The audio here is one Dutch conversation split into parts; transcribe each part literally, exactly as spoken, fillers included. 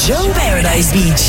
Joe Paradise Beach.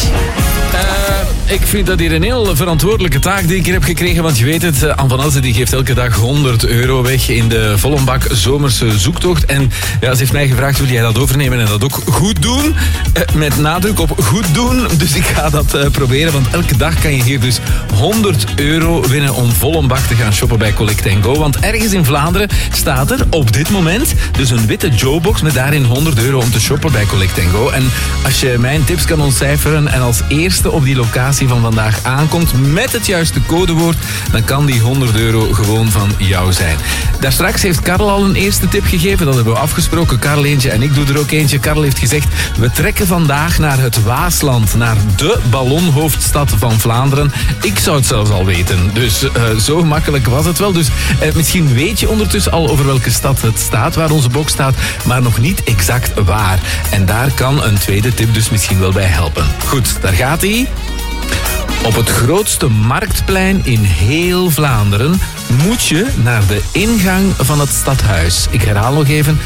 Uh, ik vind dat hier een heel verantwoordelijke taak die ik hier heb gekregen. Want je weet het, uh, Anne van Elsen die geeft elke dag honderd euro weg in de volle bak zomerse zoektocht. En ja, ze heeft mij gevraagd, wil jij dat overnemen en dat ook goed doen? Uh, met nadruk op goed doen. Dus ik ga dat uh, proberen. Want elke dag kan je hier dus honderd euro winnen om volle bak te gaan shoppen bij Collect and Go. Want ergens in Vlaanderen staat er op dit moment dus een witte Joe-box met daarin honderd euro om te shoppen bij Collect and Go. En als je mijn tips kan ontcijferen en als eerste op die locatie van vandaag aankomt met het juiste codewoord, dan kan die honderd euro gewoon van jou zijn. Daarstraks heeft Karel al een eerste tip gegeven. Dat hebben we afgesproken. Karel eentje en ik doe er ook eentje. Karel heeft gezegd, we trekken vandaag naar het Waasland, naar de ballonhoofdstad van Vlaanderen. Ik zou het zelfs al weten. Dus uh, zo makkelijk was het wel. Dus uh, misschien weet je ondertussen al over welke stad het staat, waar onze box staat, maar nog niet exact waar. En daar kan een tweede tip dus misschien wel bij helpen. Goed, daar gaat hij. Op het grootste marktplein in heel Vlaanderen moet je naar de ingang van het stadhuis. Ik herhaal nog even.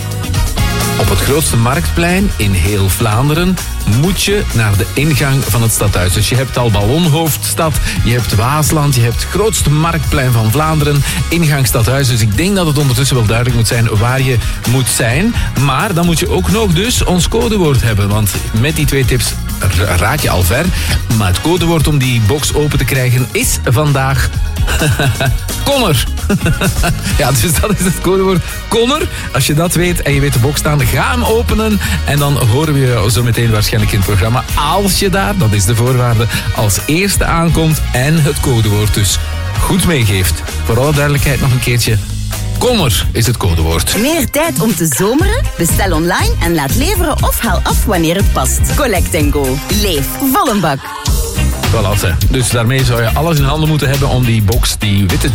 Op het grootste marktplein in heel Vlaanderen moet je naar de ingang van het stadhuis. Dus je hebt al Ballonhoofdstad, je hebt Waasland, je hebt het grootste marktplein van Vlaanderen, ingang stadhuis. Dus ik denk dat het ondertussen wel duidelijk moet zijn waar je moet zijn. Maar dan moet je ook nog dus ons codewoord hebben. Want met die twee tips raak je al ver. Maar het codewoord om die box open te krijgen is vandaag Connor. Ja, dus dat is het codewoord Connor. Als je dat weet en je weet de box staan, ga hem openen. En dan horen we je zo meteen waarschijnlijk in het programma. Als je daar, dat is de voorwaarde, als eerste aankomt en het codewoord dus goed meegeeft. Voor alle duidelijkheid nog een keertje. Connor is het codewoord. Meer tijd om te zomeren? Bestel online en laat leveren of haal af wanneer het past. Collect and Go. Leef vol een bak. Voilà, dus daarmee zou je alles in handen moeten hebben om die box, die witte